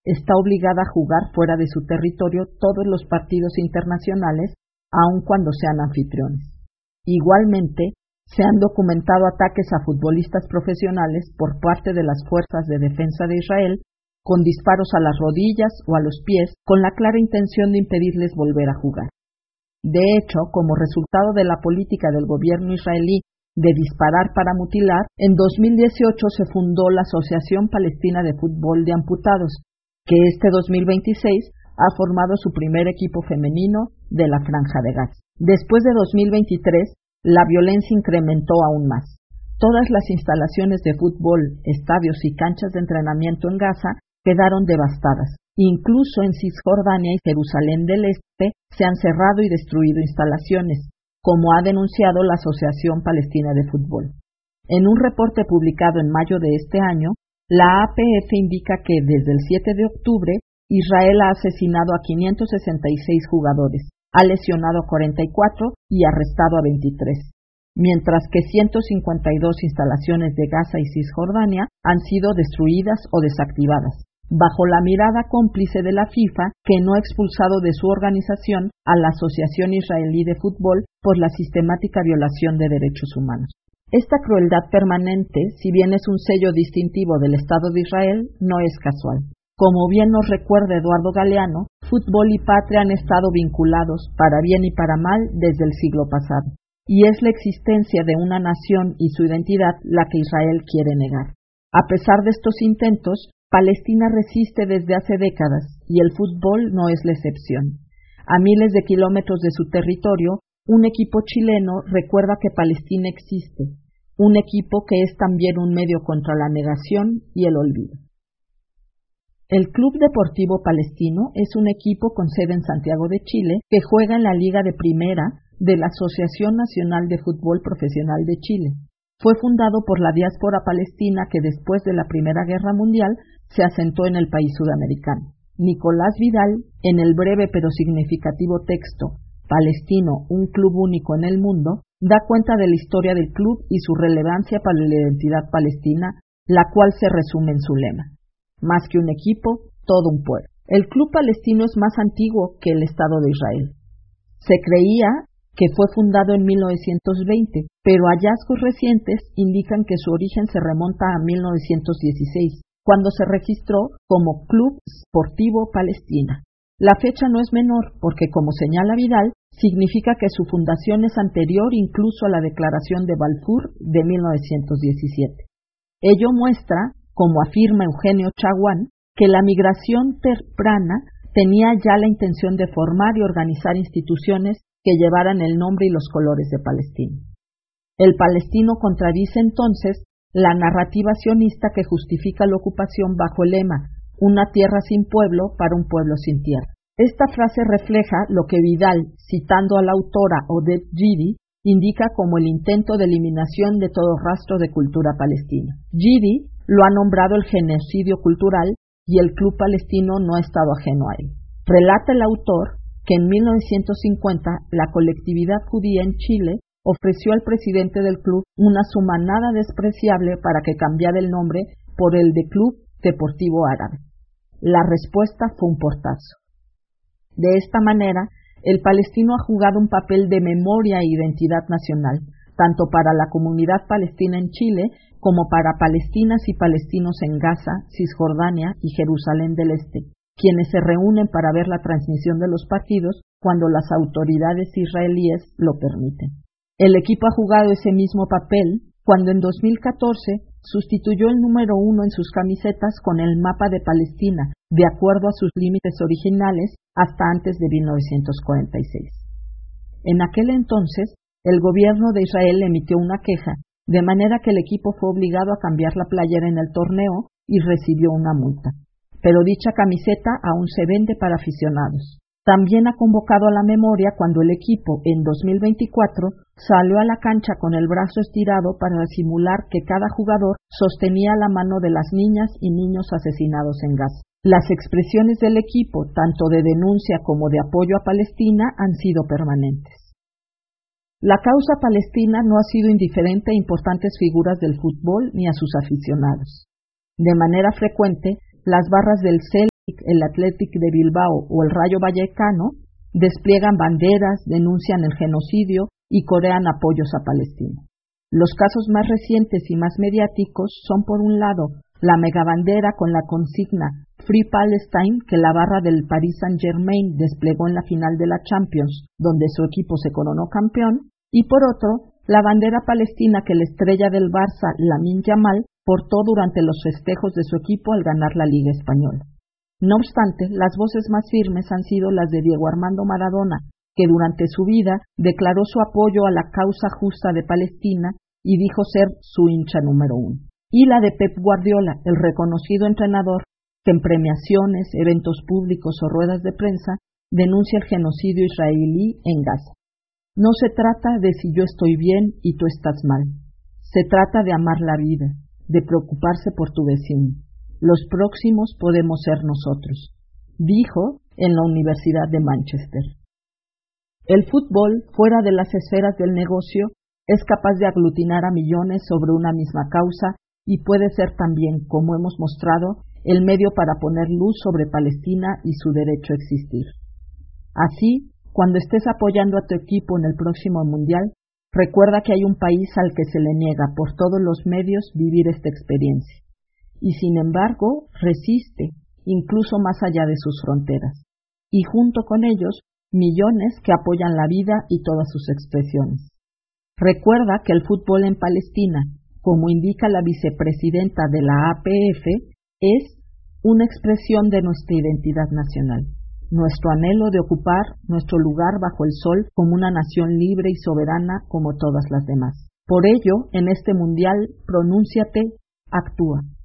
está obligada a jugar fuera de su territorio todos los partidos internacionales, aun cuando sean anfitriones. Igualmente, se han documentado ataques a futbolistas profesionales por parte de las fuerzas de defensa de Israel, con disparos a las rodillas o a los pies, con la clara intención de impedirles volver a jugar. De hecho, como resultado de la política del gobierno israelí de disparar para mutilar, en 2018 se fundó la Asociación Palestina de Fútbol de Amputados, que este 2026 ha formado su primer equipo femenino de la Franja de Gaza. Después de 2023, la violencia incrementó aún más. Todas las instalaciones de fútbol, estadios y canchas de entrenamiento en Gaza quedaron devastadas. Incluso en Cisjordania y Jerusalén del Este se han cerrado y destruido instalaciones, como ha denunciado la Asociación Palestina de Fútbol. En un reporte publicado en mayo de este año, la APF indica que desde el 7 de octubre, Israel ha asesinado a 566 jugadores, ha lesionado a 44 y arrestado a 23, mientras que 152 instalaciones de Gaza y Cisjordania han sido destruidas o desactivadas, bajo la mirada cómplice de la FIFA, que no ha expulsado de su organización a la Asociación Israelí de Fútbol por la sistemática violación de derechos humanos. Esta crueldad permanente, si bien es un sello distintivo del Estado de Israel, no es casual. Como bien nos recuerda Eduardo Galeano, fútbol y patria han estado vinculados, para bien y para mal, desde el siglo pasado, y es la existencia de una nación y su identidad la que Israel quiere negar. A pesar de estos intentos, Palestina resiste desde hace décadas, y el fútbol no es la excepción. A miles de kilómetros de su territorio, un equipo chileno recuerda que Palestina existe, un equipo que es también un medio contra la negación y el olvido. El Club Deportivo Palestino es un equipo con sede en Santiago de Chile que juega en la Liga de Primera de la Asociación Nacional de Fútbol Profesional de Chile. Fue fundado por la diáspora palestina que después de la Primera Guerra Mundial se asentó en el país sudamericano. Nicolás Vidal, en el breve pero significativo texto Palestino, un club único en el mundo, da cuenta de la historia del club y su relevancia para la identidad palestina, la cual se resume en su lema: más que un equipo, todo un pueblo. El club palestino es más antiguo que el Estado de Israel. Se creía que fue fundado en 1920, pero hallazgos recientes indican que su origen se remonta a 1916, cuando se registró como Club Sportivo Palestina. La fecha no es menor porque, como señala Vidal, significa que su fundación es anterior incluso a la Declaración de Balfour de 1917. Ello muestra, como afirma Eugenio Chaguán, que la migración temprana tenía ya la intención de formar y organizar instituciones que llevaran el nombre y los colores de Palestina. El palestino contradice entonces la narrativa sionista que justifica la ocupación bajo el lema «una tierra sin pueblo para un pueblo sin tierra». Esta frase refleja lo que Vidal, citando a la autora Odette Gidi, indica como el intento de eliminación de todo rastro de cultura palestina. Gidi lo ha nombrado el genocidio cultural y el Club Palestino no ha estado ajeno a él. Relata el autor que en 1950 la colectividad judía en Chile ofreció al presidente del club una suma nada despreciable para que cambiara el nombre por el de Club Deportivo Árabe. La respuesta fue un portazo. De esta manera, el palestino ha jugado un papel de memoria e identidad nacional, tanto para la comunidad palestina en Chile como para palestinas y palestinos en Gaza, Cisjordania y Jerusalén del Este, quienes se reúnen para ver la transmisión de los partidos cuando las autoridades israelíes lo permiten. El equipo ha jugado ese mismo papel cuando en 2014 sustituyó el número 1 en sus camisetas con el mapa de Palestina, de acuerdo a sus límites originales hasta antes de 1946. En aquel entonces, el gobierno de Israel emitió una queja, de manera que el equipo fue obligado a cambiar la playera en el torneo y recibió una multa. Pero dicha camiseta aún se vende para aficionados. También ha convocado a la memoria cuando el equipo, en 2024, salió a la cancha con el brazo estirado para simular que cada jugador sostenía la mano de las niñas y niños asesinados en Gaza. Las expresiones del equipo, tanto de denuncia como de apoyo a Palestina, han sido permanentes. La causa palestina no ha sido indiferente a importantes figuras del fútbol ni a sus aficionados. De manera frecuente, las barras del Celtic, el Athletic de Bilbao o el Rayo Vallecano, despliegan banderas, denuncian el genocidio y corean apoyos a Palestina. Los casos más recientes y más mediáticos son, por un lado, la megabandera con la consigna Free Palestine que la barra del Paris Saint-Germain desplegó en la final de la Champions, donde su equipo se coronó campeón, y por otro, la bandera palestina que la estrella del Barça, Lamine Yamal, portó durante los festejos de su equipo al ganar la Liga Española. No obstante, las voces más firmes han sido las de Diego Armando Maradona, que durante su vida declaró su apoyo a la causa justa de Palestina y dijo ser su hincha número 1. Y la de Pep Guardiola, el reconocido entrenador, que en premiaciones, eventos públicos o ruedas de prensa denuncia el genocidio israelí en Gaza. No se trata de si yo estoy bien y tú estás mal. Se trata de amar la vida, de preocuparse por tu vecino. Los próximos podemos ser nosotros, dijo en la Universidad de Manchester. El fútbol, fuera de las esferas del negocio, es capaz de aglutinar a millones sobre una misma causa y puede ser también, como hemos mostrado, el medio para poner luz sobre Palestina y su derecho a existir. Así, cuando estés apoyando a tu equipo en el próximo Mundial, recuerda que hay un país al que se le niega por todos los medios vivir esta experiencia. Y sin embargo, resiste, incluso más allá de sus fronteras. Y junto con ellos, millones que apoyan la vida y todas sus expresiones. Recuerda que el fútbol en Palestina, como indica la vicepresidenta de la APF, es una expresión de nuestra identidad nacional, nuestro anhelo de ocupar nuestro lugar bajo el sol como una nación libre y soberana como todas las demás. Por ello, en este mundial, pronúnciate, actúa.